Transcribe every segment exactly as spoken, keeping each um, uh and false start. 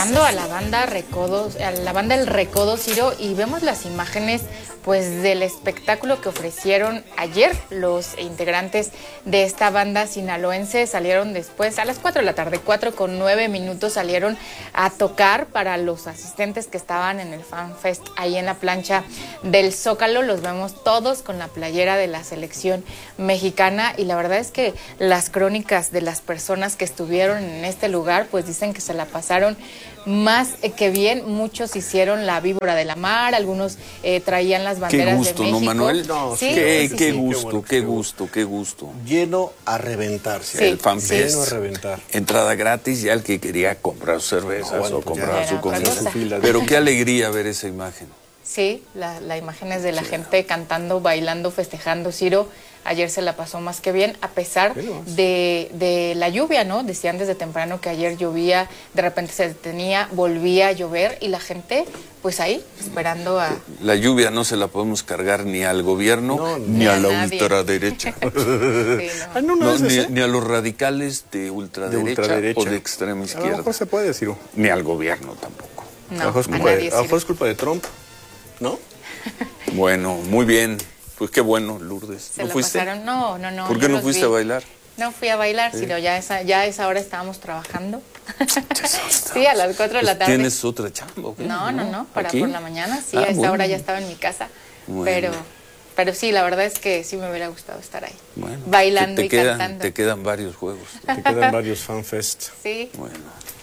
escuchando a la banda Recodo, a la banda El Recodo, Ciro, y vemos las imágenes pues del espectáculo que ofrecieron ayer los integrantes de esta banda sinaloense. Salieron después a las cuatro de la tarde, cuatro con nueve minutos, salieron a tocar para los asistentes que estaban en el Fan Fest ahí en la plancha del Zócalo. Los vemos todos con la playera de la selección mexicana, y la verdad es que las crónicas de las personas que estuvieron en este lugar pues dicen que se la pasaron más que bien. Muchos hicieron la víbora de la mar, algunos eh, traían las banderas qué gusto, de México. ¿No, Manuel? No, sí, qué, sí, qué sí. gusto, qué, qué gusto, qué gusto. Lleno a reventarse. Sí, el Fan sí. Fest. Lleno a reventar. Entrada gratis, ya el que quería comprar cervezas no, bueno, o comprar su comida. Cosa. Pero qué alegría ver esa imagen. Sí, la, la imagen es de la sí. gente cantando, bailando, festejando. Ciro ayer se la pasó más que bien, a pesar de, de la lluvia, ¿no? Decían desde temprano que ayer llovía, de repente se detenía, volvía a llover, y la gente, pues ahí, esperando a... La lluvia no se la podemos cargar ni al gobierno, no, ni, ni a, a la nadie. ultraderecha. sí, no. Ah, no, no, no, es ni, ni a los radicales de ultraderecha, de ultraderecha o de extrema izquierda. A lo mejor se puede decir. Ni al gobierno tampoco. No, a lo mejor es culpa, de, a lo mejor es culpa de Trump, ¿no? Bueno, muy bien. Pues qué bueno, Lourdes. ¿Se ¿No la fuiste? Pasaron? No, no, no. ¿Por qué no fuiste vi. a bailar? No fui a bailar, sí. sino ya esa, ya a esa hora estábamos trabajando. Sí, a las cuatro de la tarde. ¿Tienes otra chamba o qué? No, no, no, para ¿Aquí? por la mañana, sí, ah, a esa bueno. hora ya estaba en mi casa. Bueno. Pero, pero sí, la verdad es que sí me hubiera gustado estar ahí. Bueno, bailando te, te y quedan, cantando. Te quedan varios juegos. Te quedan varios Fan Fest. Sí. Bueno.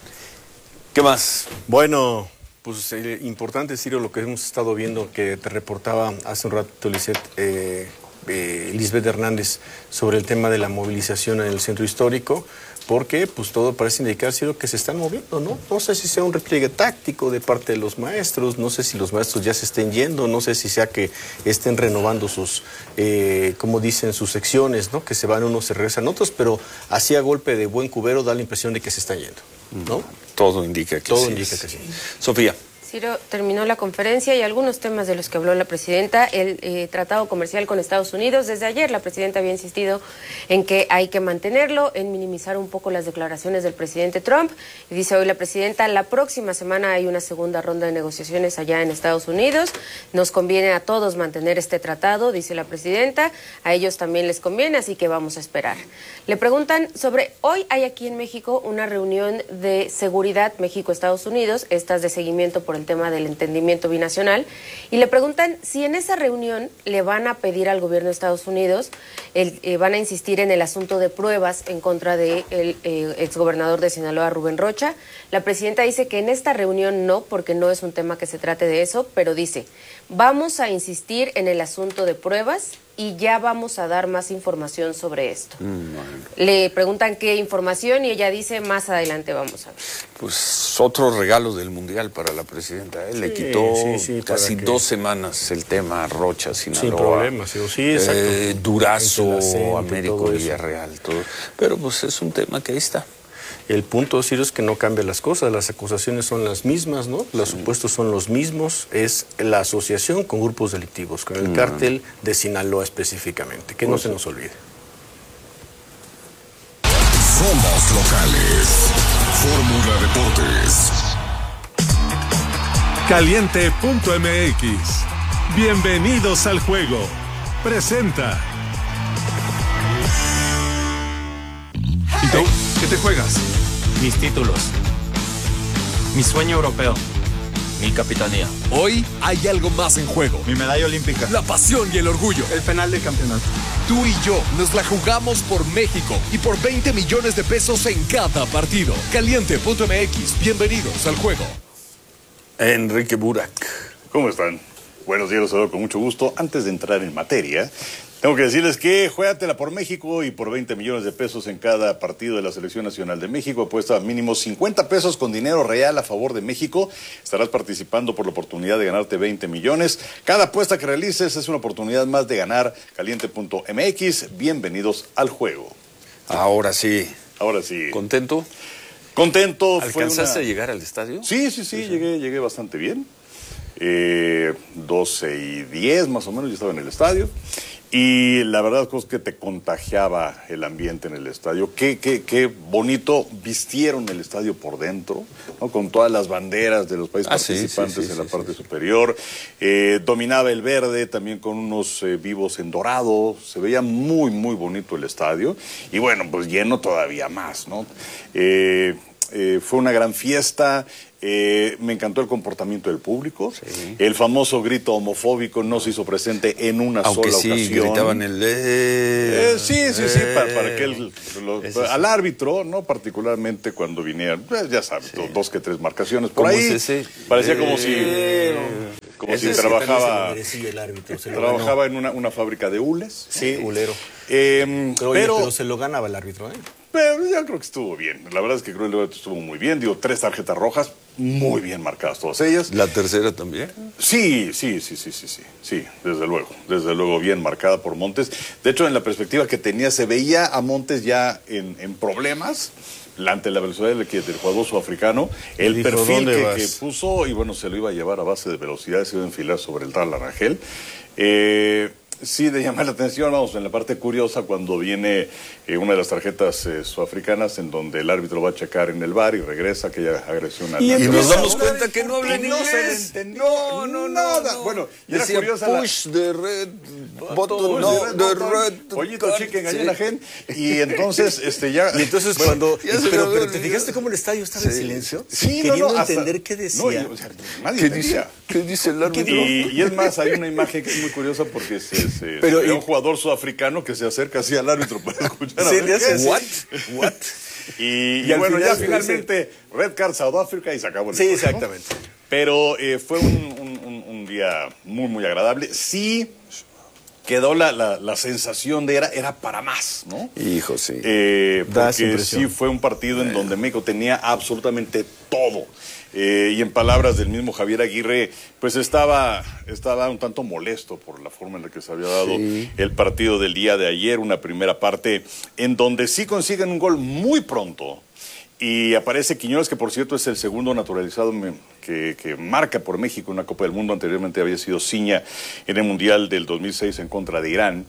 ¿Qué más? Bueno, pues eh, importante, Ciro, lo que hemos estado viendo, que te reportaba hace un rato Lisette, eh, eh, Lisbeth Hernández, sobre el tema de la movilización en el centro histórico, porque pues todo parece indicar, Ciro, que se están moviendo, ¿no? No sé si sea un repliegue táctico de parte de los maestros, no sé si los maestros ya se estén yendo, no sé si sea que estén renovando sus, eh, como dicen, sus secciones, ¿no? Que se van unos, se regresan otros, pero así a golpe de buen cubero da la impresión de que se están yendo, ¿no? Todo indica que Todo sí. indica que sí. Sofía. Ciro, terminó la conferencia y algunos temas de los que habló la presidenta. El eh, tratado comercial con Estados Unidos. Desde ayer la presidenta había insistido en que hay que mantenerlo, en minimizar un poco las declaraciones del presidente Trump. Y dice hoy la presidenta, la próxima semana hay una segunda ronda de negociaciones allá en Estados Unidos. Nos conviene a todos mantener este tratado, dice la presidenta. A ellos también les conviene, así que vamos a esperar. Le preguntan sobre, hoy hay aquí en México una reunión de seguridad México-Estados Unidos, estas de seguimiento por el tema del entendimiento binacional, y le preguntan si en esa reunión le van a pedir al gobierno de Estados Unidos, el, eh, van a insistir en el asunto de pruebas en contra del de eh, exgobernador de Sinaloa, Rubén Rocha. La presidenta dice que en esta reunión no, porque no es un tema que se trate de eso, pero dice, vamos a insistir en el asunto de pruebas y ya vamos a dar más información sobre esto. Mm, bueno. Le preguntan qué información y ella dice, más adelante vamos a ver. Pues otro regalo del Mundial para la presidenta. Él sí, le quitó sí, sí, casi que... dos semanas el tema Rocha, Sinaloa. Sin problemas, sí, exacto. Eh, Durazo, Américo, Villarreal, todo. Pero pues es un tema que ahí está. El punto, Ciro, es que no cambia las cosas, las acusaciones son las mismas, ¿no? Los supuestos son los mismos, es la asociación con grupos delictivos, con el mm. cártel de Sinaloa específicamente, que pues, no se nos olvide. Somos locales. Fórmula Deportes. Caliente punto M X. Bienvenidos al juego. Presenta. ¿Y tú? ¿Qué te juegas? Mis títulos, mi sueño europeo, mi capitanía. Hoy hay algo más en juego. Mi medalla olímpica. La pasión y el orgullo. El penal del campeonato. Tú y yo nos la jugamos por México y por veinte millones de pesos en cada partido. Caliente punto M X. Bienvenidos al juego. Enrique Burak. ¿Cómo están? Buenos días, los saludo con mucho gusto. Antes de entrar en materia, tengo que decirles que juégatela por México y por veinte millones de pesos en cada partido de la Selección Nacional de México. Apuesta a mínimo cincuenta pesos con dinero real a favor de México. Estarás participando por la oportunidad de ganarte veinte millones. Cada apuesta que realices es una oportunidad más de ganar. Caliente punto M X. Bienvenidos al juego. Ahora sí. Ahora sí. ¿Contento? Contento. ¿Alcanzaste fue una... a llegar al estadio? Sí, sí, sí, sí, sí. Llegué, llegué bastante bien. Eh, doce y diez más o menos, yo estaba en el estadio. Y la verdad es que te contagiaba el ambiente en el estadio. Qué, qué, qué bonito vistieron el estadio por dentro, ¿no? Con todas las banderas de los países ah, participantes sí, sí, sí, en la sí, parte sí. superior. Eh, dominaba el verde, también con unos eh, vivos en dorado. Se veía muy, muy bonito el estadio. Y bueno, pues lleno todavía más, ¿no? Eh, eh, fue una gran fiesta. Eh, me encantó el comportamiento del público. Sí. El famoso grito homofóbico no se hizo presente en una Aunque sola sí, ocasión. gritaban el... Eh, Eh, sí, sí, eh, sí, para, para que el, lo, sí. al árbitro, no particularmente cuando vinieran, pues, ya sabes, sí. dos que tres marcaciones por ¿Cómo ahí. es ese? Parecía eh, como si, eh, como ese si trabajaba, el árbitro, se trabajaba en una, una fábrica de hules. Sí, hulero. Eh, pero, oye, pero, pero se lo ganaba el árbitro, ¿eh? Pero yo creo que estuvo bien. La verdad es que creo que el árbitro estuvo muy bien. Digo, tres tarjetas rojas, muy bien marcadas todas ellas. ¿La tercera también? Sí, sí, sí, sí, sí, sí, sí, desde luego, desde luego bien marcada por Montes. De hecho, en la perspectiva que tenía, se veía a Montes ya en, en problemas ante la velocidad del, del jugador sudafricano, el dijo, perfil que, vas? que puso, y bueno, se lo iba a llevar a base de velocidad, se iba a enfilar sobre el Tal Arangel. Eh... Sí, de llamar la atención, vamos, en la parte curiosa, cuando viene eh, una de las tarjetas eh, sudafricanas en donde el árbitro va a checar en el bar y regresa aquella agresión al Y, y nos damos ahora, cuenta que no habla en no inglés. se le entendió No, no, nada. no. Bueno, y era decía curiosa la... push the red button, Push no, the red the button, red pollito button. chicken, Sí. gallina gen. Y entonces, este, ya... Y entonces bueno, cuando... ya se pero, me pero olvidó. ¿te fijaste cómo el estadio estaba en Sí. silencio? Sí, queriendo no, no, hasta- entender qué decía. no, y, o sea, nadie ¿Qué entendía. dice, ¿Qué dice el árbitro? Y, y es más, hay una imagen que es muy curiosa porque se, se Pero, ve y- un jugador sudafricano que se acerca así al árbitro para escuchar a Sí, ver le hace qué así. es. What? What? Y, Y y al bueno, final ya se finalmente, Red Card Sudáfrica y se acabó el Sí, encuentro, ¿no? exactamente. Pero eh, fue un, un- un- un día muy, muy agradable. Sí quedó la, la, la sensación de era, era para más, ¿no? Hijo, sí. Eh, Da esa porque impresión. sí fue un partido en donde México tenía absolutamente todo. Eh, y en palabras del mismo Javier Aguirre, pues estaba, estaba un tanto molesto por la forma en la que se había dado Sí. el partido del día de ayer, una primera parte en donde sí consiguen un gol muy pronto. Y aparece Quiñones, que por cierto es el segundo naturalizado que, que marca por México en una Copa del Mundo. Anteriormente había sido Ciña en el Mundial del dos mil seis en contra de Irán.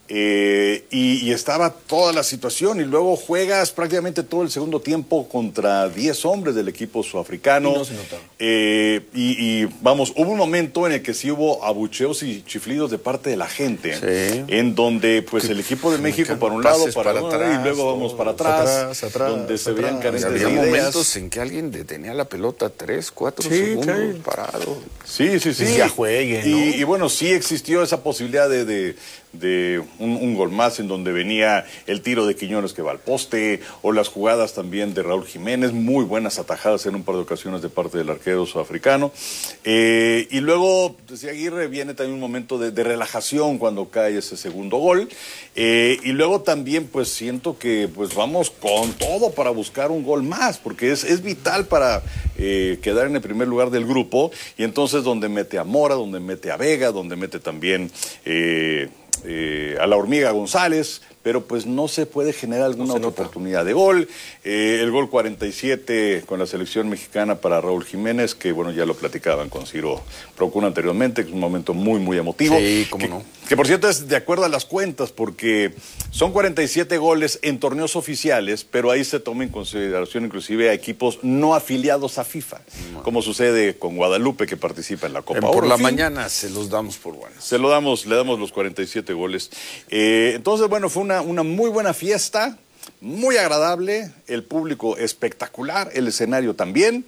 Eh, y, y estaba toda la situación. Y luego juegas prácticamente todo el segundo tiempo contra diez hombres del equipo sudafricano. Y no se notaba. Eh, y, y vamos, hubo un momento en el que sí hubo abucheos y chiflidos de parte de la gente. Sí. En donde pues el equipo de México para un lado, pases para, para otro, atrás, y luego vamos todo. para atrás. Atrás, atrás, donde se atrás. veían Y carentes había de ideas. momentos en que alguien detenía la pelota tres, cuatro Sí, segundos sí. parado. Sí, sí, sí. Y ya jueguen, y, ¿no? y bueno, sí existió esa posibilidad de, de, de un, un gol más en donde venía el tiro de Quiñones que va al poste, o las jugadas también de Raúl Jiménez, muy buenas atajadas en un par de ocasiones de parte del arquero sudafricano. Eh, y luego, decía Aguirre, viene también un momento de, de relajación cuando cae ese segundo gol. Eh, y luego también, pues siento que pues vamos con todo para buscar un gol más, porque es, es vital para eh, quedar en el primer lugar del grupo. Y entonces donde mete a Mora, donde mete a Vega, donde mete también eh, eh, a la Hormiga González, pero pues no se puede generar alguna No se otra nota. oportunidad de gol. Eh, el gol cuarenta y siete con la selección mexicana para Raúl Jiménez, que bueno, ya lo platicaban con Ciro Procuna anteriormente, que es un momento muy, muy emotivo. Sí, cómo que, no. Que por cierto es de acuerdo a las cuentas, porque son cuarenta y siete goles en torneos oficiales, pero ahí se toma en consideración inclusive a equipos no afiliados a FIFA, como sucede con Guadalupe, que participa en la Copa En Oro. por la En fin, mañana se los damos por buenos. se lo damos, le damos los cuarenta y siete goles. Eh, entonces, bueno, fue una, una muy buena fiesta, muy agradable, el público espectacular, el escenario también.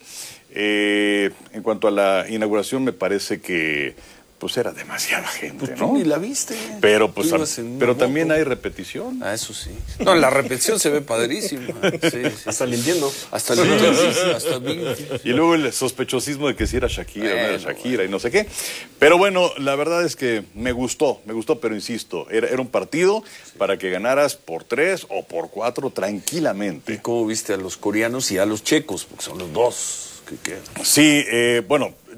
Eh, en cuanto a la inauguración, me parece que pues era demasiada gente, Pues ¿no? tú ni la viste. Pero pues, Tú ibas en una pero también moto. hay repetición. Ah, eso sí. No, la repetición se ve padrísima. Sí, sí. Hasta le entiendo. Hasta el sí, sí, hasta bien. Y luego el sospechosismo de que si era Shakira, no era Bueno, Shakira y no sé qué. Pero bueno, la verdad es que me gustó, me gustó, pero insisto, era, era un partido para que ganaras por tres o por cuatro ¿Y tranquilamente. cómo viste a los coreanos y a los checos? Porque son los dos que quedan. Sí, eh, bueno,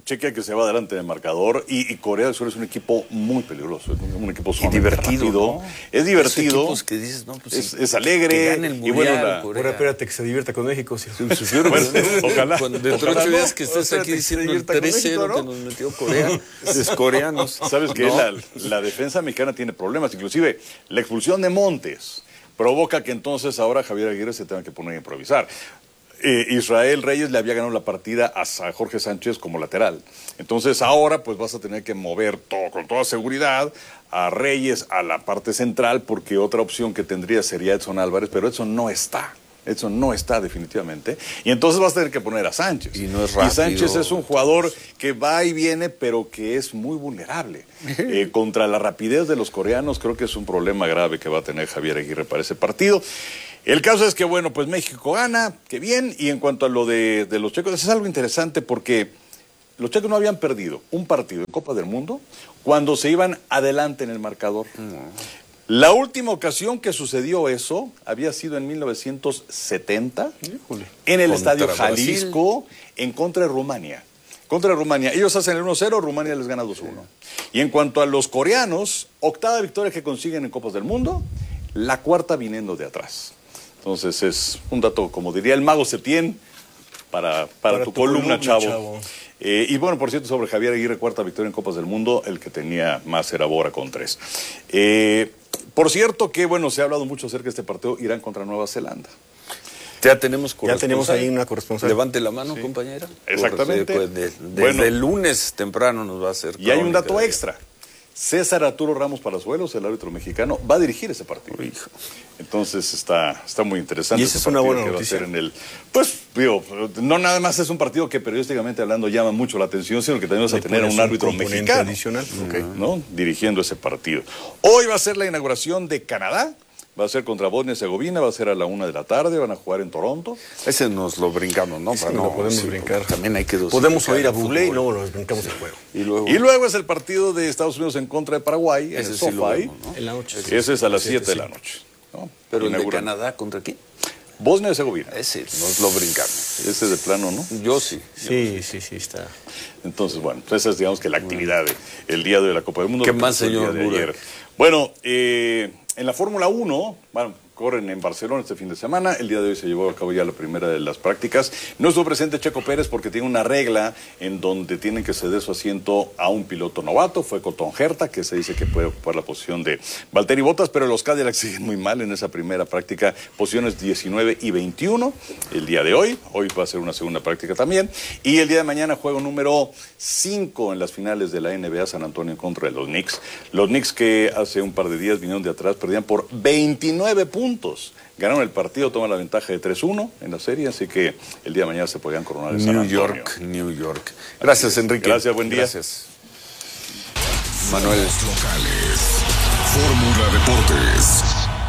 chequea que se va adelante en el marcador y, y Corea del Sur es un equipo muy peligroso, es un, un equipo y divertido, rápido, ¿no? es divertido, que dices, no, pues es, sí, es alegre el mundial, y bueno, la, ahora espérate que se divierta con México. Sí. Sí, sí, sí, bueno, ojalá. Cuando dentro de ocho días que estés aquí diciendo el tres cero, ¿no?, que nos metió Corea, es coreanos. Sabes que no. la, la defensa mexicana tiene problemas, inclusive la expulsión de Montes provoca que entonces ahora Javier Aguirre se tenga que poner a improvisar. Eh, Israel Reyes le había ganado la partida a Jorge Sánchez como lateral. Entonces ahora pues vas a tener que mover todo, con toda seguridad a Reyes a la parte central, porque otra opción que tendría sería Edson Álvarez, pero Edson no está. Edson no está definitivamente. Y entonces vas a tener que poner a Sánchez. Y no es rápido. Y Sánchez es un jugador que va y viene, pero que es muy vulnerable. Eh, contra la rapidez de los coreanos, creo que es un problema grave que va a tener Javier Aguirre para ese partido. El caso es que, bueno, pues México gana, qué bien. Y en cuanto a lo de, de los checos, es algo interesante porque los checos no habían perdido un partido en Copa del Mundo cuando se iban adelante en el marcador. No. La última ocasión que sucedió eso había sido en mil novecientos setenta, Híjole. en el Contra Estadio Jalisco, Brasil. en contra de Rumania. Contra Rumania. Ellos hacen el uno cero, Rumania les gana dos uno. Y en cuanto a los coreanos, octava victoria que consiguen en Copas del Mundo, la cuarta viniendo de atrás. Entonces es un dato, como diría el mago Setién, para, para, para tu, tu columna, columna, chavo. chavo. Eh, y bueno, por cierto, sobre Javier Aguirre, cuarta victoria en Copas del Mundo, el que tenía más era Bora con tres. Eh, por cierto que, bueno, se ha hablado mucho acerca de este partido Irán contra Nueva Zelanda. Ya tenemos Ya tenemos ahí una corresponsal. Levante la mano, sí. compañera. Exactamente. Pues de, de, desde bueno, el lunes temprano nos va a hacer. Y hay un dato extra. César Arturo Ramos Palazuelos, el árbitro mexicano, va a dirigir ese partido. Hijo. Entonces está, está muy interesante. Y esa es una buena que noticia. Va a ser en el, pues, digo, no nada más es un partido que periodísticamente hablando llama mucho la atención, sino que también vas a tener a un árbitro un mexicano adicional. Okay. ¿no? dirigiendo ese partido. Hoy va a ser la inauguración de Canadá. Va a ser contra Bosnia y Herzegovina, va a ser a la una de la tarde, van a jugar en Toronto. Ese nos lo brincamos, ¿no? Sí, no lo podemos sí, brincar. También hay que Podemos oír a Bublé y luego nos brincamos el juego. Y luego, y luego es el partido de Estados Unidos en contra de Paraguay, en ese el sí SoFi. ¿no? En la noche. Sí, ese es a las siete sí. de la noche. ¿no? Pero el de Canadá, ¿contra quién? Bosnia y Herzegovina. Ese nos lo brincamos. Ese de plano, ¿no? Yo sí. Sí, yo sí, sí, está. Entonces, bueno, pues esa es, digamos, que la actividad de, el día de la Copa del Mundo. ¿Qué más, señor Burak? Bueno, eh, en la Fórmula uno, bueno, corren en Barcelona este fin de semana. El día de hoy se llevó a cabo ya la primera de las prácticas. No estuvo presente Checo Pérez porque tiene una regla en donde tienen que ceder su asiento a un piloto novato. Fue Cotton Herta, que se dice que puede ocupar la posición de Valtteri Bottas, pero los Cadillacs siguen muy mal en esa primera práctica. Posiciones diecinueve y veintiuno el día de hoy. Hoy va a ser una segunda práctica también. Y el día de mañana juego número cinco en las finales de la N B A San Antonio en contra de los Knicks. Los Knicks que hace un par de días vinieron de atrás, perdían por veintinueve puntos. Puntos. Ganaron el partido, toman la ventaja de tres uno en la serie, así que el día de mañana se podrían coronar en San New Antonio. York, New York. Gracias, Enrique. Gracias, buen día. Gracias. Manuel. Locales. Fórmula Deportes.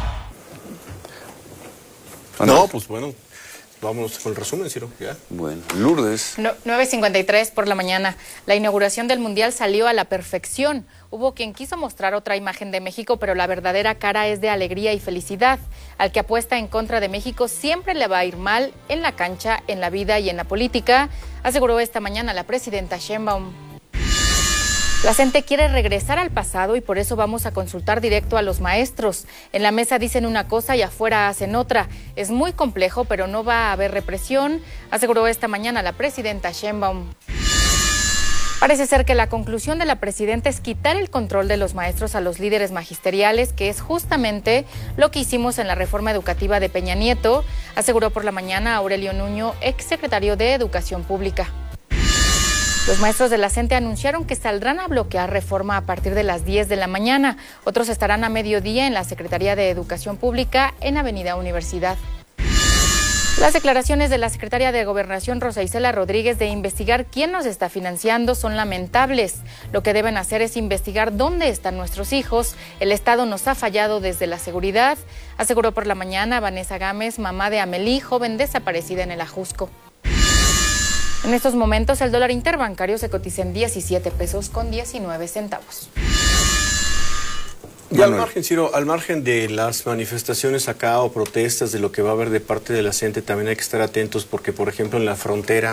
No, pues bueno, vámonos con el resumen, Ciro. ¿Ya? Bueno, Lourdes. No, nueve cincuenta y tres por la mañana. La inauguración del Mundial salió a la perfección. Hubo quien quiso mostrar otra imagen de México, pero la verdadera cara es de alegría y felicidad. Al que apuesta en contra de México siempre le va a ir mal en la cancha, en la vida y en la política, aseguró esta mañana la presidenta Sheinbaum. La gente quiere regresar al pasado y por eso vamos a consultar directo a los maestros. En la mesa dicen una cosa y afuera hacen otra. Es muy complejo, pero no va a haber represión, aseguró esta mañana la presidenta Sheinbaum. Parece ser que la conclusión de la presidenta es quitar el control de los maestros a los líderes magisteriales, que es justamente lo que hicimos en la reforma educativa de Peña Nieto, aseguró por la mañana Aurelio Nuño, exsecretario de Educación Pública. Los maestros de la CENTE anunciaron que saldrán a bloquear reforma a partir de las diez de la mañana. Otros estarán a mediodía en la Secretaría de Educación Pública en Avenida Universidad. Las declaraciones de la secretaria de Gobernación, Rosa Isela Rodríguez, de investigar quién nos está financiando son lamentables. Lo que deben hacer es investigar dónde están nuestros hijos. El Estado nos ha fallado desde la seguridad, aseguró por la mañana Vanessa Gámez, mamá de Amelí, joven desaparecida en el Ajusco. En estos momentos el dólar interbancario se cotiza en diecisiete pesos con diecinueve centavos. Y al margen, Ciro, al margen de las manifestaciones acá o protestas de lo que va a haber de parte de la CENTE, también hay que estar atentos porque, por ejemplo, en la frontera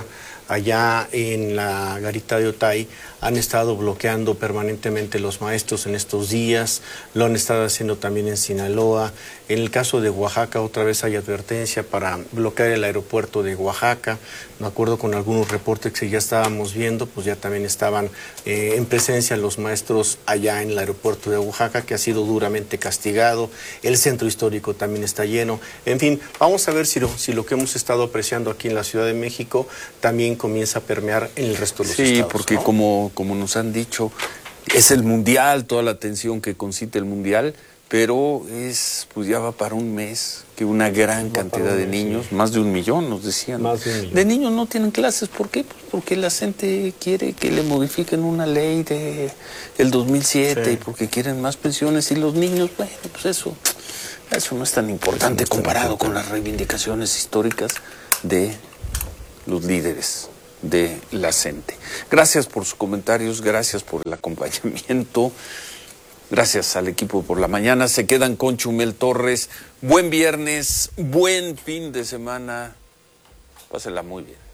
allá en la garita de Otay han estado bloqueando permanentemente los maestros en estos días, lo han estado haciendo también en Sinaloa. En el caso de Oaxaca, otra vez hay advertencia para bloquear el aeropuerto de Oaxaca. Me acuerdo con algunos reportes que ya estábamos viendo, pues ya también estaban eh, en presencia los maestros allá en el aeropuerto de Oaxaca, que ha sido duramente castigado. El centro histórico también está lleno. En fin, vamos a ver si lo, si lo que hemos estado apreciando aquí en la Ciudad de México también comienza a permear en el resto de los sí, estados. Sí, porque ¿no? como, como nos han dicho, es el Mundial, toda la atención que concita el Mundial, pero es, pues ya va para un mes que una gran cantidad de niños, más de un millón nos decían, más de, un millón. de niños no tienen clases. ¿Por qué? Pues porque la gente quiere que le modifiquen una ley de el dos mil siete sí. y porque quieren más pensiones, y los niños, bueno, pues eso, eso no es tan importante no comparado importante. con las reivindicaciones históricas de los líderes de la gente. Gracias por sus comentarios, gracias por el acompañamiento. Gracias al equipo por la mañana. Se quedan con Chumel Torres. Buen viernes, buen fin de semana. Pásenla muy bien.